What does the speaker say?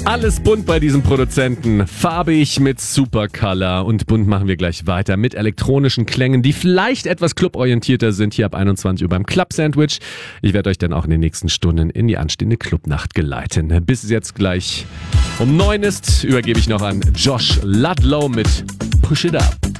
Alles bunt bei diesem Produzenten. Farbig mit Supercolor. Und bunt machen wir gleich weiter mit elektronischen Klängen, die vielleicht etwas cluborientierter sind, hier ab 21 Uhr beim Club Sandwich. Ich werde euch dann auch in den nächsten Stunden in die anstehende Clubnacht geleiten. Bis es jetzt gleich um 9 ist, übergebe ich noch an Josh Ludlow mit Push It Up.